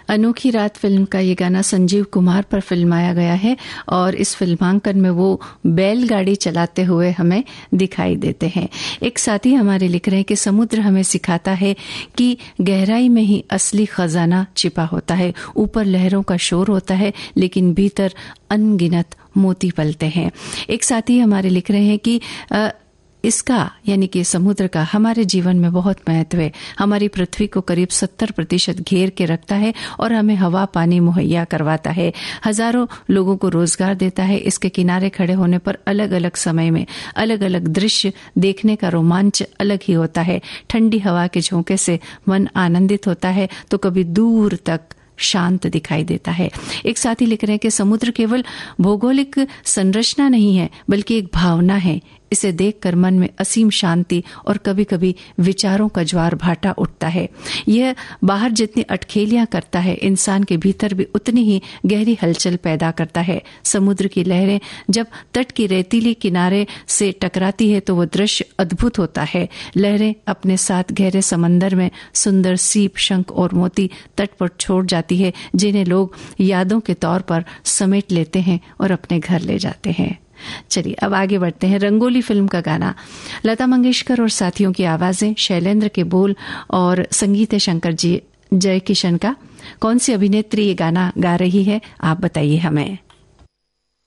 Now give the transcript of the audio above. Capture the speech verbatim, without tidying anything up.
अनोखी रात फिल्म का ये गाना संजीव कुमार पर फिल्माया गया है और इस फिल्मांकन में वो बैलगाड़ी चलाते हुए हमें दिखाई देते हैं। एक साथी हमारे लिख रहे हैं कि समुद्र हमें सिखाता है कि गहराई में ही असली खजाना छिपा होता है। ऊपर लहरों का शोर होता है लेकिन भीतर अनगिनत मोती पलते हैं। एक साथी हमारे लिख रहे हैं कि आ, इसका यानी कि समुद्र का हमारे जीवन में बहुत महत्व है। हमारी पृथ्वी को करीब सत्तर प्रतिशत घेर के रखता है और हमें हवा पानी मुहैया करवाता है। हजारों लोगों को रोजगार देता है। इसके किनारे खड़े होने पर अलग अलग समय में अलग अलग दृश्य देखने का रोमांच अलग ही होता है। ठंडी हवा के झोंके से मन आनंदित होता है तो कभी दूर तक शांत दिखाई देता है। एक साथी लिख रहे हैं कि समुद्र केवल भौगोलिक संरचना नहीं है बल्कि एक भावना है। इसे देखकर मन में असीम शांति और कभी कभी विचारों का ज्वार भाटा उठता है। यह बाहर जितनी अटखेलियां करता है इंसान के भीतर भी उतनी ही गहरी हलचल पैदा करता है। समुद्र की लहरें जब तट की रेतीली किनारे से टकराती है तो वो दृश्य अद्भुत होता है। लहरें अपने साथ गहरे समंदर में सुंदर सीप शंख और मोती तट पर छोड़ जाती है जिन्हें लोग यादों के तौर पर समेट लेते हैं और अपने घर ले जाते हैं। चलिए अब आगे बढ़ते हैं। रंगोली फिल्म का गाना लता मंगेशकर और साथियों की आवाजें, शैलेंद्र के बोल और संगीत शंकर जी जय किशन का। कौन सी अभिनेत्री ये गाना गा रही है आप बताइए हमें।